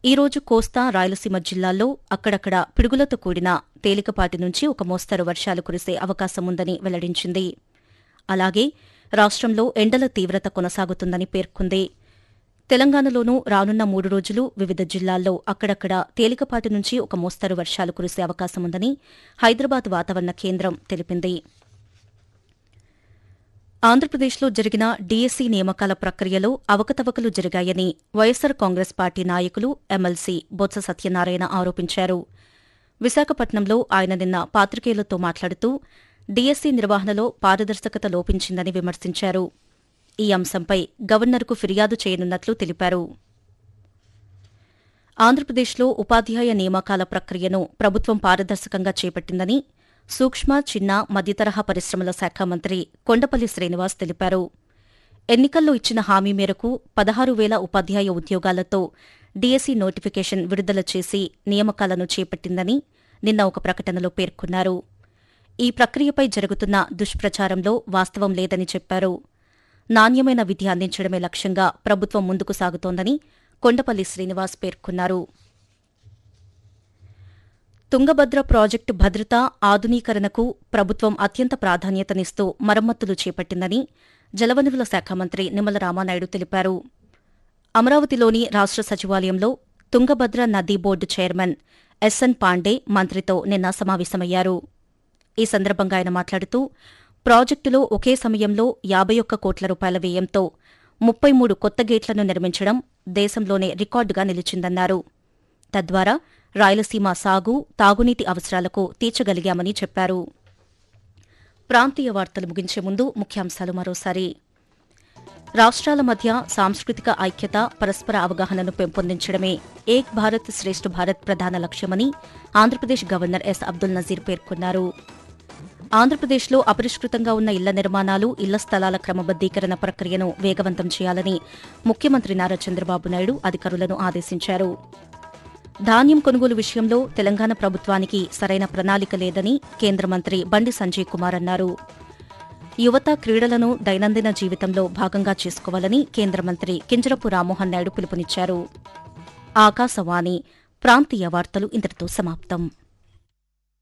ఈ రోజు కోస్తా రాయలసీమ జిల్లాల్లో అక్కడక్కడ పిడుగులతో కూడిన తేలికపాటి నుంచి ఒక మోస్తరు వర్షాలు కురిసే అవకాశముందని వెల్లడించింది. అలాగే రాష్ట్రంలో ఎండల తీవ్రత కొనసాగుతుందని పేర్కొంది. తెలంగాణలోనూ రానున్న 3 రోజులు వివిధ జిల్లాల్లో అక్కడక్కడ తేలికపాటి నుంచి ఒక మోస్తరు వర్షాలు కురిసే అవకాశముందని హైదరాబాద్ వాతావరణ కేంద్రం తెలిపింది. ఆంధ్రప్రదేశ్లో జరిగిన డీఎస్సీ నియామకాల ప్రక్రియలో అవకతవకలు జరిగాయని వైఎస్సార్ కాంగ్రెస్ పార్టీ నాయకులు ఎమ్మెల్సీ బొత్స సత్యనారాయణ ఆరోపించారు. విశాఖపట్నంలో ఆయన నిన్న పాత్రికేయులతో మాట్లాడుతూ డీఎస్సీ నిర్వహణలో పారదర్శకత లోపించిందని విమర్శించారు. ఈ అంశంపై గవర్నర్కు ఫిర్యాదు చేయనున్నట్లు తెలిపారు. ఆంధ్రప్రదేశ్లో ఉపాధ్యాయ నియామకాల ప్రక్రియను ప్రభుత్వం పారదర్శకంగా చేపట్టిందని సూక్ష్మ, చిన్న, మధ్యతరహా పరిశ్రమల శాఖ మంత్రి కొండపల్లి శ్రీనివాస్ తెలిపారు. ఎన్నికల్లో ఇచ్చిన హామీ మేరకు 16,000 ఉపాధ్యాయ ఉద్యోగాలతో డీఎస్సీ నోటిఫికేషన్ విడుదల చేసి నియామకాలను చేపట్టిందని నిన్న ఒక ప్రకటనలో పేర్కొన్నారు. ఈ ప్రక్రియపై జరుగుతున్న దుష్ప్రచారంలో వాస్తవం లేదని చెప్పారు. నాణ్యమైన విద్య అందించడమే లక్ష్యంగా ప్రభుత్వం ముందుకు సాగుతోందని కొండపల్లి శ్రీనివాస్ పేర్కొన్నారు. తుంగభద్ర ప్రాజెక్టు భద్రత, ఆధునీకరణకు ప్రభుత్వం అత్యంత ప్రాధాన్యతనిస్తూ మరమ్మతులు చేపట్టిందని జలవనరుల శాఖ మంత్రి నిమ్మల రామానాయుడు తెలిపారు. అమరావతిలోని రాష్ట్ర సచివాలయంలో తుంగభద్ర నదీ బోర్డు చైర్మన్ ఎస్ఎన్ పాండే మంత్రితో నిన్న సమావేశమయ్యారు. ఈ సందర్భంగా ఆయన మాట్లాడుతూ ప్రాజెక్టులో ఒకే సమయంలో 51 కోట్ల రూపాయల వ్యయంతో 33 కొత్త గేట్లను నిర్మించడం దేశంలోనే రికార్డుగా నిలిచిందన్నారు. తద్వారా రాయలసీమ సాగు, తాగునీటి అవసరాలకు తీర్చగలిగామని చెప్పారు. ప్రాంతీయ వార్తలు ముగించే ముందు ముఖ్యాంశాలు మరోసారి. రాష్ట్రాల మధ్య సాంస్కృతిక ఐక్యత, పరస్పర అవగాహనను పెంపొందించడమే ఏక్ భారత్ శ్రేష్ఠ భారత్ ప్రధాన లక్ష్యమని ఆంధ్రప్రదేశ్ గవర్నర్ ఎస్ అబ్దుల్ నజీర్ పేర్కొన్నారు. ఆంధ్రప్రదేశ్లో అపరిష్కృతంగా ఉన్న ఇళ్ల నిర్మాణాలు, ఇళ్ల స్థలాల క్రమబద్దీకరణ ప్రక్రియను వేగవంతం చేయాలని ముఖ్యమంత్రి నారా చంద్రబాబు నాయుడు అధికారులను ఆదేశించారు. ధాన్యం కొనుగోలు విషయంలో తెలంగాణ ప్రభుత్వానికి సరైన ప్రణాళిక లేదని కేంద్ర మంత్రి బండి సంజయ్ కుమార్ అన్నారు. యువత క్రీడలను దైనందిన జీవితంలో భాగంగా చేసుకోవాలని కేంద్ర మంత్రి కింజరపు రామ్మోహన్ నాయుడు పిలుపునిచ్చారు. ఆకాశవాణి ప్రాంతీయ వార్తలు ఇంతటితో సమాప్తం.